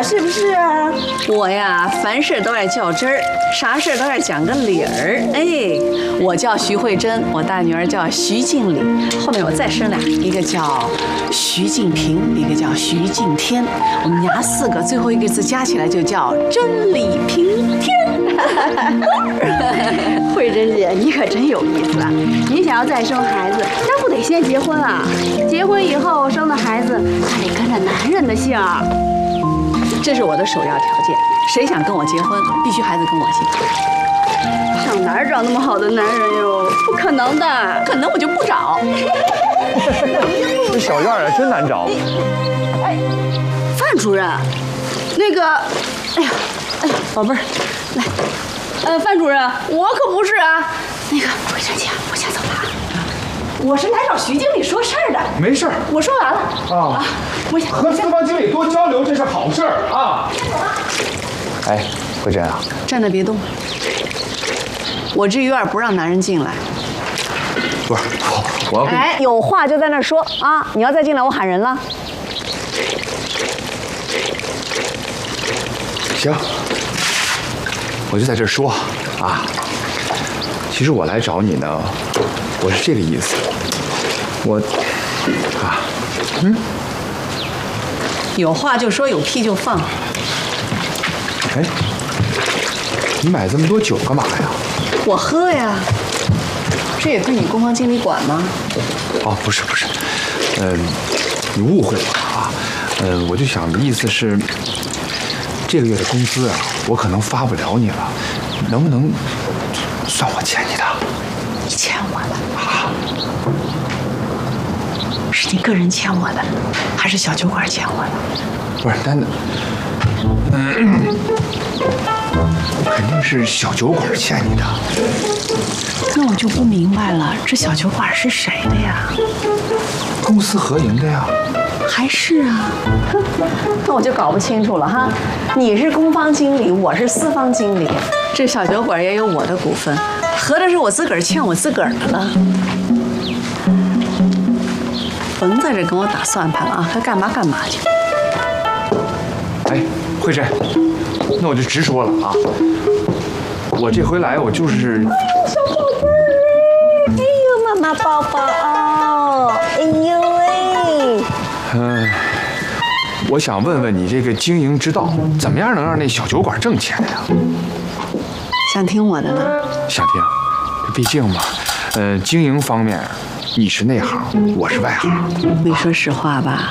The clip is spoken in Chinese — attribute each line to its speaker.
Speaker 1: 呀，是不是啊？
Speaker 2: 我呀，凡事都爱较真儿，啥事都爱讲个理儿。哎，我叫徐慧珍，我大女儿叫徐静理，后面我再生俩，一个叫徐静平，一个叫徐静天。我们娘4个，最后一个字加起来就叫真理平天。
Speaker 1: 慧珍姐，你可真有意思啊！你想要再生孩子，那不得先结婚啊？结婚以后生的孩子还得跟着男人的姓儿。
Speaker 2: 这是我的首要条件，谁想跟我结婚，必须孩子跟我姓。
Speaker 1: 上哪儿找那么好的男人哟？不可能的，
Speaker 2: 可能我就不找。
Speaker 3: 这小院啊，真难找。
Speaker 1: 哎，范主任，那个，哎呀，宝贝儿，来，范主任，我可不是啊。那个慧珍姐，我先走了啊。我是来找徐经理说事儿的。
Speaker 3: 没事儿，
Speaker 1: 我说完了
Speaker 3: 啊。
Speaker 1: 我想
Speaker 3: 和四方经理多交流，这是好事儿啊。
Speaker 1: 先走了。
Speaker 3: 哎，慧珍啊，
Speaker 2: 站那别动。我这院不让男人进来。
Speaker 3: 不是，我要跟你。
Speaker 2: 哎，有话就在那说啊！你要再进来，我喊人了。
Speaker 3: 行，我就在这儿说啊。其实我来找你呢，我是这个意思。
Speaker 2: 有话就说，有屁就放。
Speaker 3: 哎，你买这么多酒干嘛呀？
Speaker 2: 我喝呀。这也归你工坊经理管吗？
Speaker 3: 哦，不是，你误会了啊。我就想的意思是，这个月的工资啊，我可能发不了你了，能不能算我欠你的？
Speaker 2: 你欠我的啊？是你个人欠我的，还是小酒馆欠我的？
Speaker 3: 不是，但肯定是小酒馆欠你的。
Speaker 2: 那我就不明白了，这小酒馆是谁的呀？
Speaker 3: 公私合营的呀。
Speaker 2: 还是啊？哼，那我就搞不清楚了哈。你是工坊经理，我是私方经理，这小酒馆也有我的股份，合着是我自个儿欠我自个儿的了。甭在这跟我打算盘了啊，该干嘛干嘛去。
Speaker 3: 哎，慧珍，那我就直说了啊，我这回来我就是。
Speaker 4: 小宝贝儿，哎呦，妈妈抱抱哦，哎呦喂。
Speaker 3: 我想问问你这个经营之道，怎么样能让那小酒馆挣钱呀？
Speaker 2: 想听我的呢？
Speaker 3: 想听，毕竟嘛，经营方面你是内行，我是外行。
Speaker 2: 没说实话吧？